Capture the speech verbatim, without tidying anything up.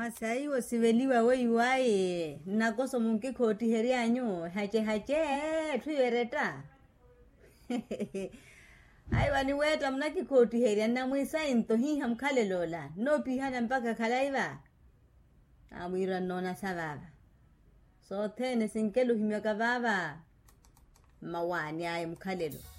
Masai wasiveliwa wei wae nakoso munki khoti heri anyu hache hache thuereta ai wani weta mnaki khoti heri na mwisa into hi ham khale lola no pihana mpaka khalaiva amwira nona sababa so thene sinkelu himya kababa mawani ay mkhalelo